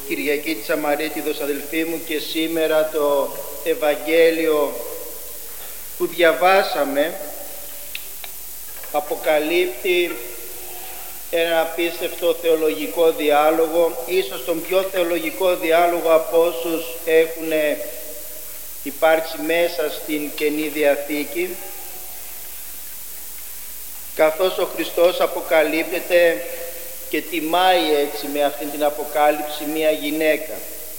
Κυριακή της Αμαρίτιδος, αδελφοί μου, και σήμερα το Ευαγγέλιο που διαβάσαμε αποκαλύπτει ένα απίστευτο θεολογικό διάλογο, ίσως τον πιο θεολογικό διάλογο από όσους έχουν υπάρξει μέσα στην Καινή Διαθήκη, καθώς ο Χριστός αποκαλύπτεται και τιμάει έτσι με αυτήν την αποκάλυψη μία γυναίκα.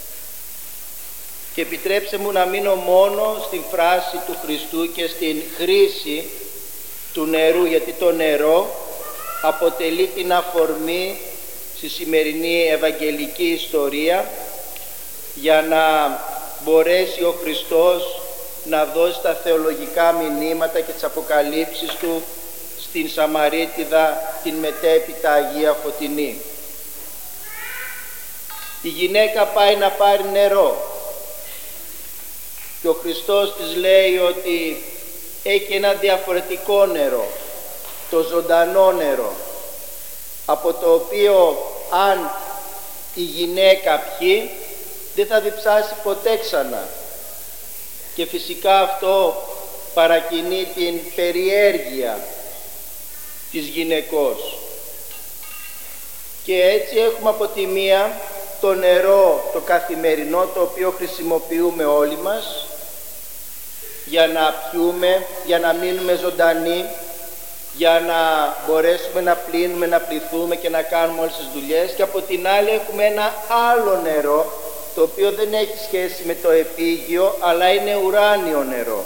Και επιτρέψτε μου να μείνω μόνο στην φράση του Χριστού και στην χρήση του νερού, γιατί το νερό αποτελεί την αφορμή στη σημερινή ευαγγελική ιστορία για να μπορέσει ο Χριστός να δώσει τα θεολογικά μηνύματα και τις αποκαλύψεις του στην Σαμαρίτιδα, την μετέπειτα Αγία Φωτεινή. Η γυναίκα πάει να πάρει νερό και ο Χριστός της λέει ότι έχει ένα διαφορετικό νερό, το ζωντανό νερό, από το οποίο αν η γυναίκα πιει δεν θα διψάσει ποτέ ξανά. Και φυσικά αυτό παρακινεί την περιέργεια της γυναικός. Και έτσι έχουμε από τη μία το νερό το καθημερινό, το οποίο χρησιμοποιούμε όλοι μας για να πιούμε, για να μείνουμε ζωντανοί, για να μπορέσουμε να πλύνουμε, να πληθούμε και να κάνουμε όλες τις δουλειές. Και από την άλλη έχουμε ένα άλλο νερό, το οποίο δεν έχει σχέση με το επίγειο, αλλά είναι ουράνιο νερό.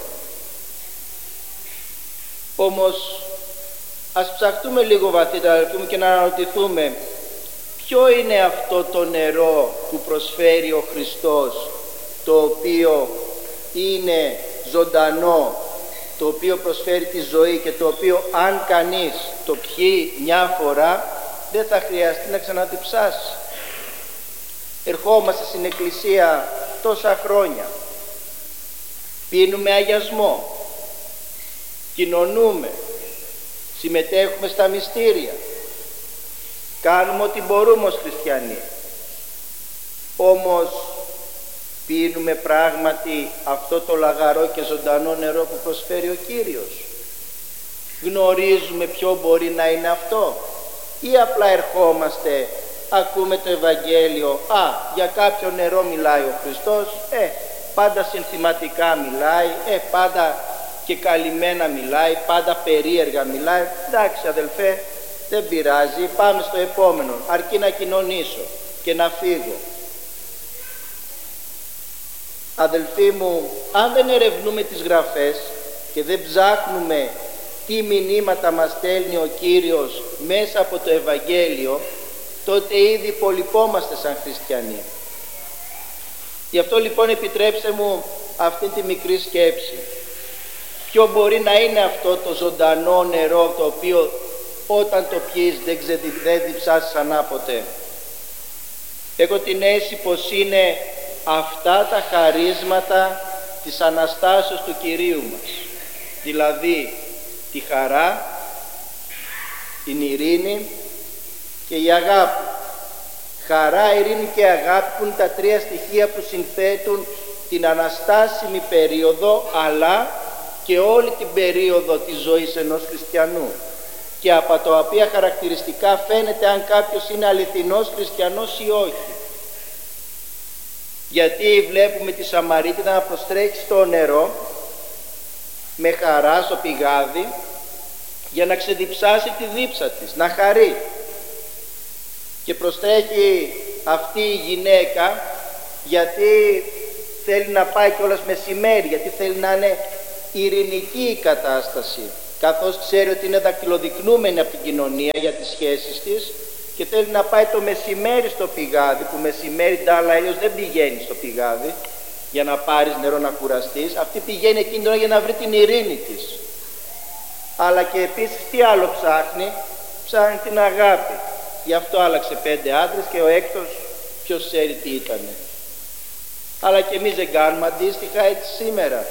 Όμως ας ψαχτούμε λίγο βαθύτερα, αδελφοί μου, και να αναρωτηθούμε ποιο είναι αυτό το νερό που προσφέρει ο Χριστός, το οποίο είναι ζωντανό, το οποίο προσφέρει τη ζωή και το οποίο αν κανείς το πιει μια φορά δεν θα χρειαστεί να ξαναδιψάσει. Ερχόμαστε στην Εκκλησία τόσα χρόνια, πίνουμε αγιασμό, κοινωνούμε, συμμετέχουμε στα μυστήρια, κάνουμε ό,τι μπορούμε ως χριστιανοί. Όμως πίνουμε πράγματι αυτό το λαγαρό και ζωντανό νερό που προσφέρει ο Κύριος? Γνωρίζουμε ποιο μπορεί να είναι αυτό? Ή απλά ερχόμαστε, ακούμε το Ευαγγέλιο, για κάποιο νερό μιλάει ο Χριστός, πάντα συνθηματικά μιλάει, πάντα και καλυμμένα μιλάει, πάντα περίεργα μιλάει. Εντάξει αδελφέ, δεν πειράζει, πάμε στο επόμενο, αρκεί να κοινωνήσω και να φύγω. Αδελφοί μου, αν δεν ερευνούμε τις Γραφές και δεν ψάχνουμε τι μηνύματα μας στέλνει ο Κύριος μέσα από το Ευαγγέλιο, τότε ήδη υπολοιπόμαστε σαν χριστιανοί. Γι' αυτό λοιπόν επιτρέψτε μου αυτή τη μικρή σκέψη. Ποιο μπορεί να είναι αυτό το ζωντανό νερό, το οποίο όταν το πιείς δεν διψάσεις ξανά ποτέ? Έχω την αίσθηση πως είναι αυτά τα χαρίσματα της Αναστάσεως του Κυρίου μας, δηλαδή τη χαρά, την ειρήνη και η αγάπη. Χαρά, ειρήνη και αγάπη που είναι τα τρία στοιχεία που συνθέτουν την αναστάσιμη περίοδο, αλλά και όλη την περίοδο της ζωής ενός χριστιανού, και από τα οποία χαρακτηριστικά φαίνεται αν κάποιος είναι αληθινός χριστιανός ή όχι. Γιατί βλέπουμε τη Σαμαρίτιδα να προστρέχει στο νερό με χαρά στο πηγάδι για να ξεδιψάσει τη δίψα της, να χαρεί. Και προστρέχει αυτή η γυναίκα γιατί θέλει να πάει κιόλας μεσημέρι, γιατί θέλει να είναι ειρηνική η κατάσταση, καθώς ξέρει ότι είναι δακτυλοδεικνούμενη από την κοινωνία για τις σχέσεις της και θέλει να πάει το μεσημέρι στο πηγάδι, που μεσημέρι ντάλα ήλιος δεν πηγαίνει στο πηγάδι για να πάρεις νερό να κουραστείς. Αυτή πηγαίνει εκείνη την ώρα για να βρει την ειρήνη της. Αλλά και επίσης τι άλλο ψάχνει? Ψάχνει την αγάπη. Γι' αυτό άλλαξε 5 άντρες και ο έκτος ποιος ξέρει τι ήτανε. Αλλά και εμείς δεν κάνουμε αντίστοιχα έτσι σήμερα?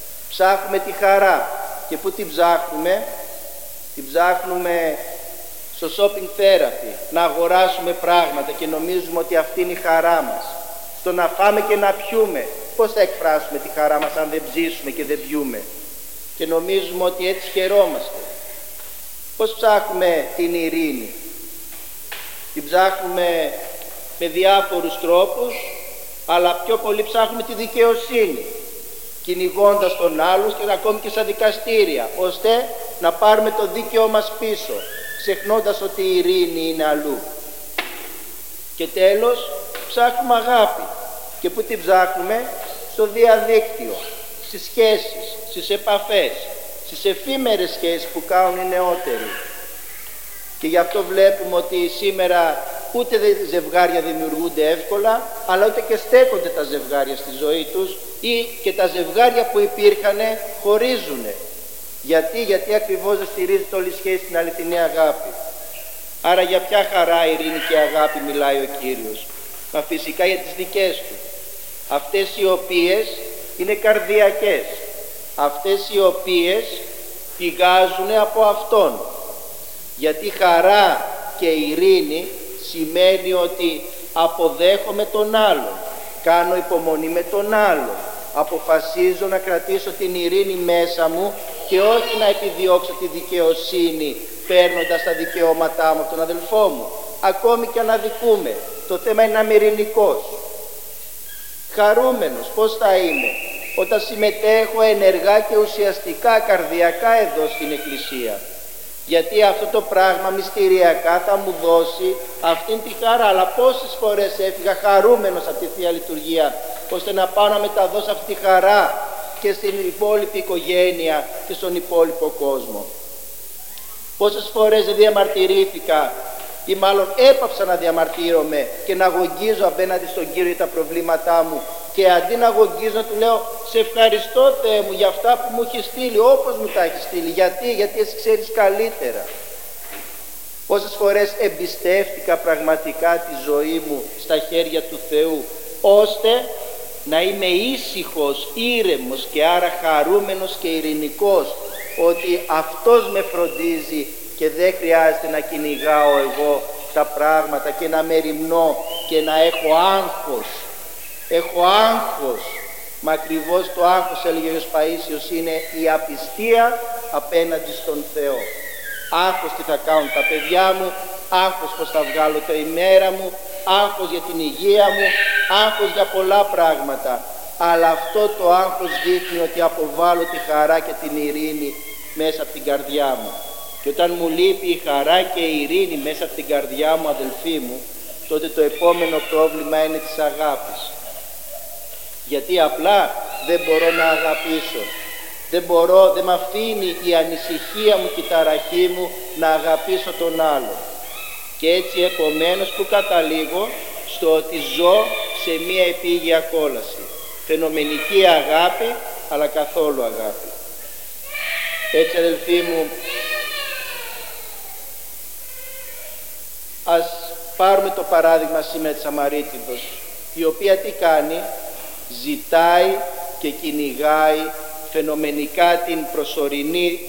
Ψάχνουμε τη χαρά. Και πού την ψάχνουμε? Την ψάχνουμε στο shopping therapy, να αγοράσουμε πράγματα και νομίζουμε ότι αυτή είναι η χαρά μας. Στο να φάμε και να πιούμε, πώς θα εκφράσουμε τη χαρά μας αν δεν ψήσουμε και δεν πιούμε? Και νομίζουμε ότι έτσι χαιρόμαστε. Πώς ψάχνουμε την ειρήνη? Την ψάχνουμε με διάφορους τρόπους, αλλά πιο πολύ ψάχνουμε τη δικαιοσύνη, κυνηγώντας τον άλλον και ακόμη και στα δικαστήρια, ώστε να πάρουμε το δίκαιο μας πίσω, ξεχνώντας ότι η ειρήνη είναι αλλού. Και τέλος, ψάχνουμε αγάπη. Και πού την ψάχνουμε? Στο διαδίκτυο, στις σχέσεις, στις επαφές, στις εφήμερες σχέσεις που κάνουν οι νεότεροι. Και γι' αυτό βλέπουμε ότι σήμερα ούτε ζευγάρια δημιουργούνται εύκολα, αλλά ούτε και στέκονται τα ζευγάρια στη ζωή τους, ή και τα ζευγάρια που υπήρχαν χωρίζουν. Γιατί ακριβώς δεν στηρίζεται όλη η σχέση στην αληθινή αγάπη. Άρα για ποια χαρά, ειρήνη και αγάπη μιλάει ο Κύριος? Μα φυσικά για τις δικές του. Αυτές οι οποίες είναι καρδιακές. Αυτές οι οποίες πηγάζουν από Αυτόν. Γιατί χαρά και ειρήνη σημαίνει ότι αποδέχομαι τον άλλον, κάνω υπομονή με τον άλλον, αποφασίζω να κρατήσω την ειρήνη μέσα μου και όχι να επιδιώξω τη δικαιοσύνη παίρνοντας τα δικαιώματά μου από τον αδελφό μου, ακόμη και αν αδικούμε. Το θέμα είναι να είμαι ειρηνικός. Χαρούμενος πώς θα είμαι? Όταν συμμετέχω ενεργά και ουσιαστικά καρδιακά εδώ στην Εκκλησία. Γιατί αυτό το πράγμα μυστηριακά θα μου δώσει αυτήν τη χαρά. Αλλά πόσες φορές έφυγα χαρούμενος από τη Θεία Λειτουργία, ώστε να πάω να μεταδώσω αυτή τη χαρά και στην υπόλοιπη οικογένεια και στον υπόλοιπο κόσμο. Πόσες φορές δεν διαμαρτυρήθηκα, ή μάλλον έπαψα να διαμαρτύρομαι και να αγωγίζω απέναντι στον Κύριο για τα προβλήματά μου, και αντί να αγωγίζω να του λέω «Σε ευχαριστώ Θεέ μου για αυτά που μου έχει στείλει, όπως μου τα έχει στείλει». Γιατί εσύ ξέρεις καλύτερα. Πόσες φορές εμπιστεύτηκα πραγματικά τη ζωή μου στα χέρια του Θεού, ώστε να είμαι ήσυχος, ήρεμος και άρα χαρούμενος και ειρηνικός, ότι Αυτός με φροντίζει και δεν χρειάζεται να κυνηγάω εγώ τα πράγματα και να μεριμνώ και να έχω άγχος. Έχω άγχος, μα ακριβώς το άγχος, έλεγε ο Άγιος Παΐσιος, είναι η απιστία απέναντι στον Θεό. Άγχος τι θα κάνουν τα παιδιά μου, άγχος πως θα βγάλω τα ημέρα μου, άγχος για την υγεία μου, άγχος για πολλά πράγματα. Αλλά αυτό το άγχος δείχνει ότι αποβάλλω τη χαρά και την ειρήνη μέσα από την καρδιά μου. Και όταν μου λείπει η χαρά και η ειρήνη μέσα από την καρδιά μου, αδελφοί μου, τότε το επόμενο πρόβλημα είναι της αγάπης. Γιατί απλά δεν μπορώ να αγαπήσω. Δεν με αφήνει η ανησυχία μου και η ταραχή μου να αγαπήσω τον άλλον. Και έτσι επομένως που καταλήγω στο ότι ζω σε μία επίγεια κόλαση. Φαινομενική αγάπη, αλλά καθόλου αγάπη. Έτσι, αδελφοί μου, ας πάρουμε το παράδειγμα σήμερα της Σαμαρίτιδος, η οποία τι κάνει? Ζητάει και κυνηγάει φαινομενικά την προσωρινή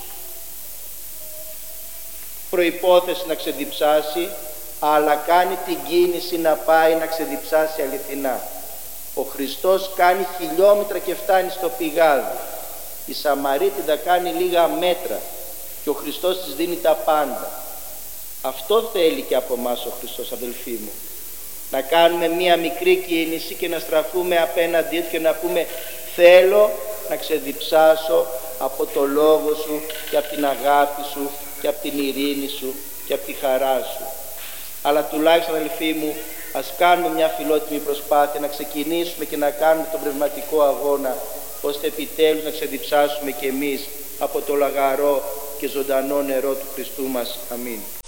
προϋπόθεση να ξεδιψάσει, αλλά κάνει την κίνηση να πάει να ξεδιψάσει αληθινά. Ο Χριστός κάνει χιλιόμετρα και φτάνει στο πηγάδι. Η Σαμαρίτιδα κάνει λίγα μέτρα και ο Χριστός της δίνει τα πάντα. Αυτό θέλει και από εμάς ο Χριστός, αδελφοί μου. Να κάνουμε μία μικρή κίνηση και να στραφούμε απέναντί του και να πούμε θέλω να ξεδιψάσω από το λόγο σου και από την αγάπη σου και από την ειρήνη σου και από τη χαρά σου. Αλλά τουλάχιστον, αδελφοί μου, ας κάνουμε μια φιλότιμη προσπάθεια να ξεκινήσουμε και να κάνουμε τον πνευματικό αγώνα, ώστε επιτέλους να ξεδιψάσουμε κι εμείς από το λαγαρό και ζωντανό νερό του Χριστού μας. Αμήν.